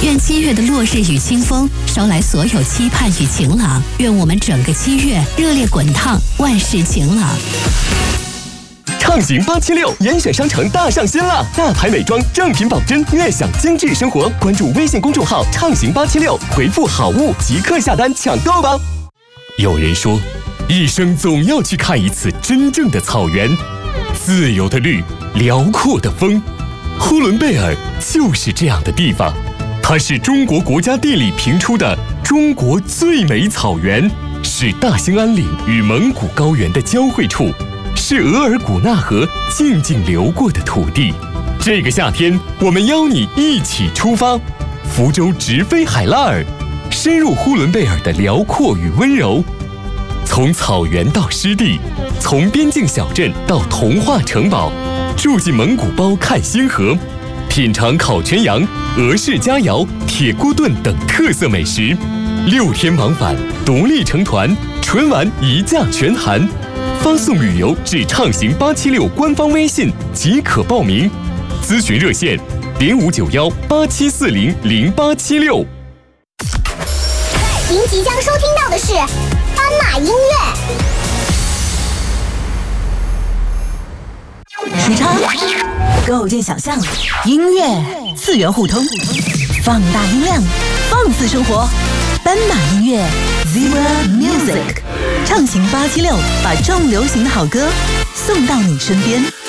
愿7月的落日与清风捎来所有期盼与晴朗，愿我们整个7月热烈滚烫，万事晴朗。 畅行876严选商城大上新了，大牌美妆正品保真，悦享精致生活。关注微信公众号畅行876，回复好物即刻下单抢购吧。有人说，一生总要去看一次真正的草原，自由的绿，辽阔的风。呼伦贝尔就是这样的地方，它是中国国家地理评出的中国最美草原，是大兴安岭与蒙古高原的交汇处，是额尔古纳河静静流过的土地。这个夏天，我们邀你一起出发，福州直飞海拉尔，深入呼伦贝尔的辽阔与温柔。从草原到湿地，从边境小镇到童话城堡，住进蒙古包看星河，品尝烤全羊、俄式佳肴、铁锅炖等特色美食。6天往返，独立成团，纯玩一价全含。发送旅游至畅行876官方微信即可报名，咨询热线059187400876。 您即将收听到的是斑马音乐。 时差，构建想象，音乐次元互通，放大音量，放肆生活。斑马音乐 Zebra Music， 畅行876，把重流行的好歌送到你身边。